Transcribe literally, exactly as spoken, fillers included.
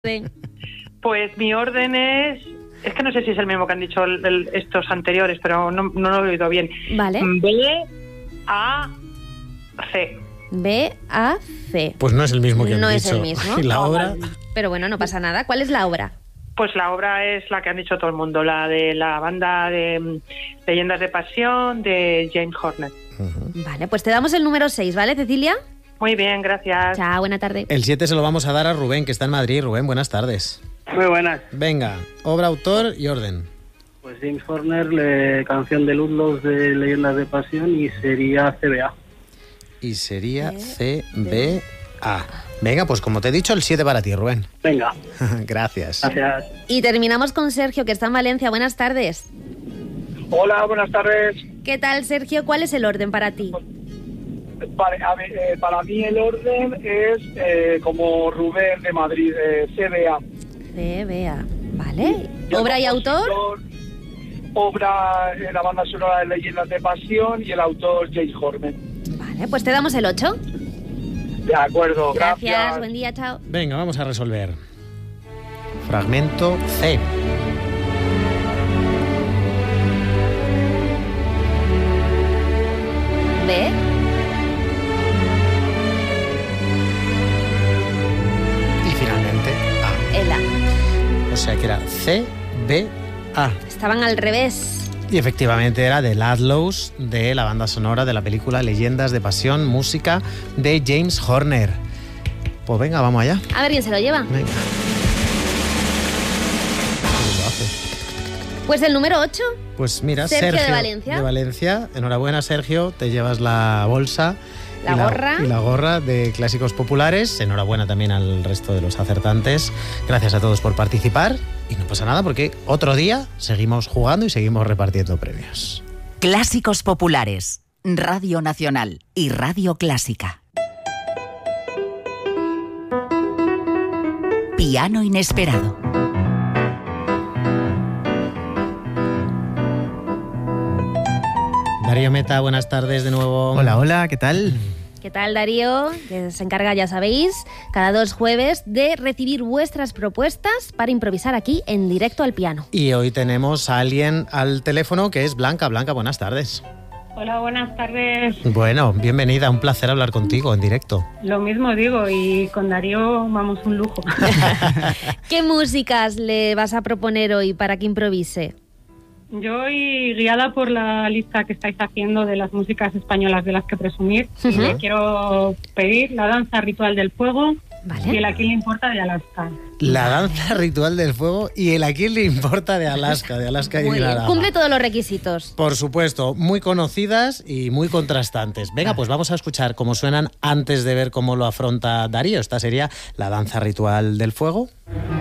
Pues mi orden es... Es que no sé si es el mismo que han dicho el, el, estos anteriores, pero no, no lo he oído bien. Vale. B, A, C. B, A, C. Pues no es el mismo que han no dicho. No es el mismo. ¿Y la no, obra? Vale. Pero bueno, no pasa nada. ¿Cuál es la obra? Pues la obra es la que han dicho todo el mundo, la de la banda de um, Leyendas de Pasión de James Horner. Uh-huh. Vale, pues te damos el número seis, ¿vale, Cecilia? Muy bien, gracias. Chao, buena tarde. El siete se lo vamos a dar a Rubén, que está en Madrid. Rubén, buenas tardes. Muy buenas. Venga, obra, autor y orden. Pues James Horner, le, canción de Ludlow de Leyendas de Pasión, y sería C B A. Y sería C B A. Venga, pues como te he dicho, el siete para ti, Rubén. Venga. Gracias. Gracias. Y terminamos con Sergio, que está en Valencia. Buenas tardes. Hola, buenas tardes. ¿Qué tal, Sergio? ¿Cuál es el orden para ti? Vale, a ver, eh, para mí el orden es eh, como Rubén de Madrid, eh, C B A. C B A, ¿vale? Y ¿Obra y el autor? Obra, eh, la banda sonora de Leyendas de Pasión, y el autor James Horner. Vale, pues te damos el ocho. De acuerdo, Gracias, gracias. buen día, chao. Venga, vamos a resolver. Fragmento C. B. Y finalmente A. El A. O sea que era C B A. Estaban al revés. Y efectivamente era de Ludlow, de la banda sonora de la película Leyendas de Pasión, música de James Horner. Pues venga, vamos allá. A ver quién se lo lleva. Venga. ¿Cómo lo hace? Pues el número ocho. Pues mira, Sergio Sergio, de Valencia. de Valencia. Enhorabuena, Sergio. Te llevas la bolsa. La y gorra. Y la gorra de Clásicos Populares. Enhorabuena también al resto de los acertantes. Gracias a todos por participar. Y no pasa nada porque otro día seguimos jugando y seguimos repartiendo premios. Clásicos Populares, Radio Nacional y Radio Clásica. Piano inesperado. Darío Meta, buenas tardes de nuevo. Hola, hola, ¿qué tal? ¿Qué tal, Darío? Que se encarga, ya sabéis, cada dos jueves de recibir vuestras propuestas para improvisar aquí en directo al piano. Y hoy tenemos a alguien al teléfono que es Blanca. Blanca, buenas tardes. Hola, buenas tardes. Bueno, bienvenida, un placer hablar contigo en directo. Lo mismo digo, y con Darío vamos un lujo. ¿Qué músicas le vas a proponer hoy para que improvise? Yo, y guiada por la lista que estáis haciendo de las músicas españolas de las que presumir, Uh-huh. le quiero pedir la danza ritual del fuego. Vale. Y el Aquí le importa de Alaska. La danza ritual del fuego y el A quién le importa de Alaska, de Alaska y Muy bien. Dinarama. Cumple todos los requisitos. Por supuesto, muy conocidas y muy contrastantes. Venga, pues vamos a escuchar cómo suenan antes de ver cómo lo afronta Darío. Esta sería la danza ritual del fuego.